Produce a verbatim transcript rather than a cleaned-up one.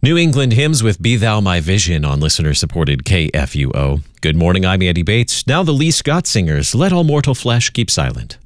New England Hymns with Be Thou My Vision on listener-supported K F U O. Good morning, I'm Andy Bates. Now the Lee Scott Singers, Let All Mortal Flesh Keep Silent.